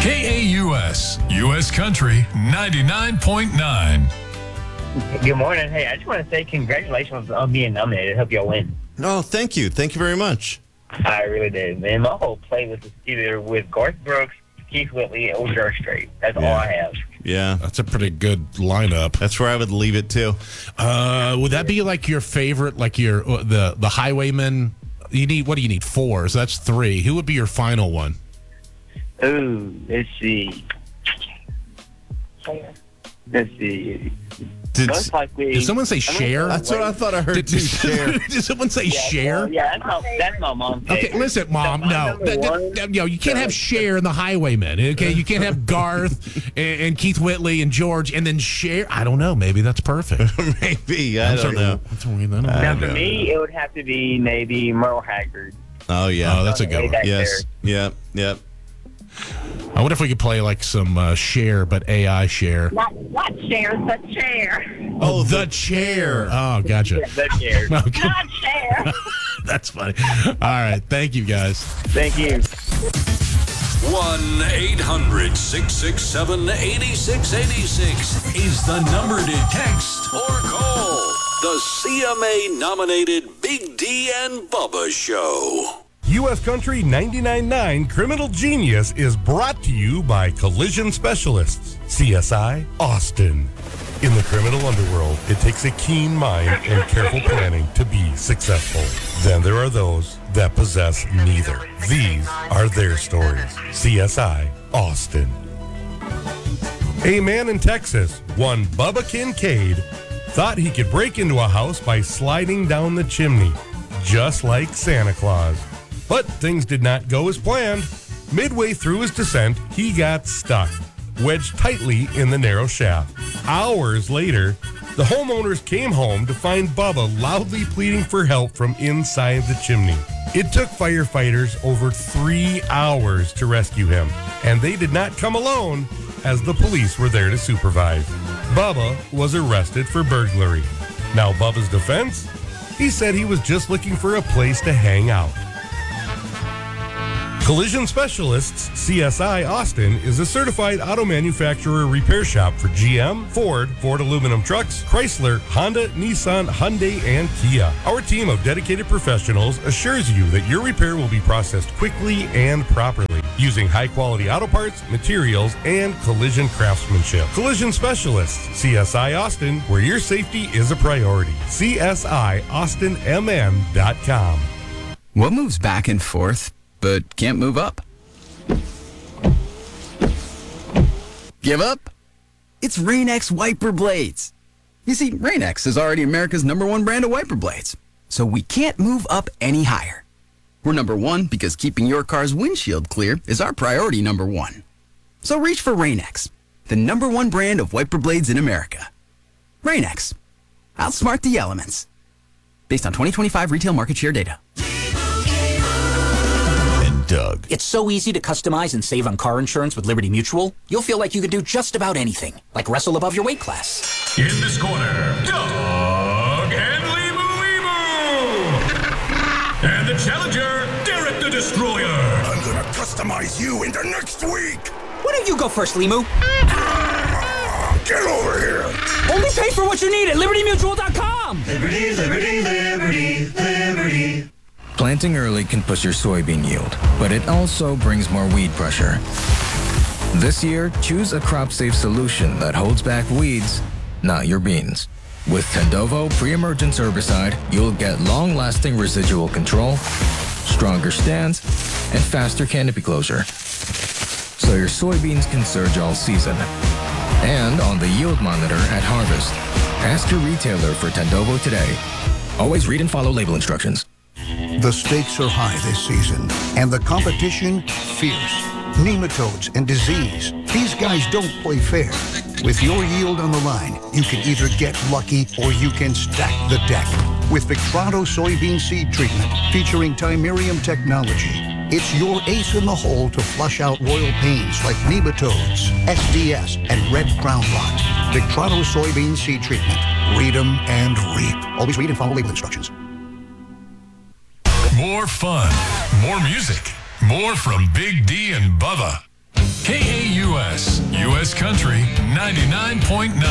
KAUS, U.S. Country 99.9. Good morning. Hey, I just want to say congratulations on being nominated. I hope y'all win. Oh, thank you. Thank you very much. I really did. Man, my whole playlist is either with Garth Brooks, Keith Whitley, or George Strait. That's all I have. Yeah. That's a pretty good lineup. That's where I would leave it, too. Would that be like your favorite, like your the Highwaymen? What do you need? 4, so that's 3. Who would be your final one? Ooh, let's see. Did someone say Cher? That's what I thought I heard, too, Cher. Did someone say Cher? Yeah, that's my mom's favorite. Okay, listen, Mom, no. You can't have Cher and the Highwaymen, okay? You can't have Garth and Keith Whitley and George and then Cher. I don't know. Maybe that's perfect. Maybe. I don't know. Now, for me, it would have to be maybe Merle Haggard. Oh, yeah. Oh, that's a good one. Yes. Yep. I wonder if we could play like some Cher, but AI Cher. Not Cher, the chair. Oh, the chair. Oh, gotcha. Yeah, the chair. Okay. Not Cher. That's funny. All right. Thank you, guys. Thank you. 1-800-667-8686 is the number to text or call. The CMA-nominated Big D and Bubba Show. U.S. Country 99.9 Criminal Genius is brought to you by Collision Specialists, CSI Austin. In the criminal underworld, it takes a keen mind and careful planning to be successful. Then there are those that possess neither. These are their stories. CSI Austin. A man in Texas, one Bubba Kincaid, thought he could break into a house by sliding down the chimney, just like Santa Claus. But things did not go as planned. Midway through his descent, he got stuck, wedged tightly in the narrow shaft. Hours later, the homeowners came home to find Bubba loudly pleading for help from inside the chimney. It took firefighters over 3 hours to rescue him, and they did not come alone, as the police were there to supervise. Bubba was arrested for burglary. Now, Bubba's defense? He said he was just looking for a place to hang out. Collision Specialists, CSI Austin, is a certified auto manufacturer repair shop for GM, Ford aluminum trucks, Chrysler, Honda, Nissan, Hyundai, and Kia. Our team of dedicated professionals assures you that your repair will be processed quickly and properly, using high-quality auto parts, materials, and collision craftsmanship. Collision Specialists, CSI Austin, where your safety is a priority. CSIAustinMN.com. What moves back and forth but can't move up? Give up? It's Rain-X wiper blades. You see, Rain-X is already America's #1 brand of wiper blades, so we can't move up any higher. We're #1 because keeping your car's windshield clear is our priority #1. So reach for Rain-X, the #1 brand of wiper blades in America. Rain-X. Outsmart the elements. Based on 2025 retail market share data. Doug. It's so easy to customize and save on car insurance with Liberty Mutual. You'll feel like you could do just about anything, like wrestle above your weight class. In this corner, Doug and Limu. And the challenger, Derek the Destroyer. I'm gonna customize you into next week. Why don't you go first, Limu? Get over here. Only pay for what you need at LibertyMutual.com. Liberty, liberty, liberty, liberty. Planting early can push your soybean yield, but it also brings more weed pressure. This year, choose a crop-safe solution that holds back weeds, not your beans. With Tendovo pre-emergence herbicide, you'll get long-lasting residual control, stronger stands, and faster canopy closure. So your soybeans can surge all season. And on the yield monitor at harvest. Ask your retailer for Tendovo today. Always read and follow label instructions. The stakes are high this season, and the competition fierce. Nematodes and disease. These guys don't play fair. With your yield on the line, you can either get lucky or you can stack the deck. With Victrano soybean seed treatment featuring Timerium technology, it's your ace in the hole to flush out royal pains like nematodes, SDS, and red crown rot. Victrano soybean seed treatment. Read them and reap. Always read and follow label instructions. More fun, more music, more from Big D and Bubba. KAUS, U.S. Country 99.9.